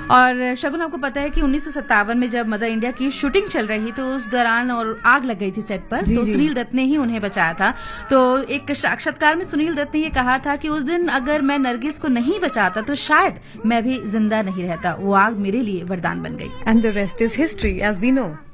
और शगुन, आपको पता है कि 1957 में जब मदर इंडिया की शूटिंग चल रही तो उस दौरान और आग लग गई थी सेट पर, तो सुनील दत्त ने ही उन्हें बचाया था। तो एक साक्षात्कार में सुनील दत्त ने ये कहा था कि उस दिन अगर मैं नरगिस को नहीं बचाता तो शायद मैं भी जिंदा नहीं रहता। वो आग मेरे लिए वरदान बन गई। And the rest is history as we know.